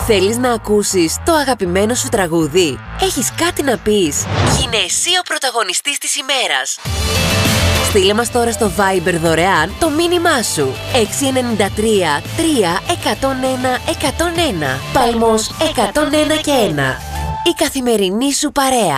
Θέλεις να ακούσεις το αγαπημένο σου τραγούδι? Έχεις κάτι να πεις? Γίνε εσύ ο πρωταγωνιστής της ημέρας. Στείλε μας τώρα στο Viber δωρεάν το μήνυμά σου. 693 3 101 101. Παλμός 101 και 1. Η καθημερινή σου παρέα.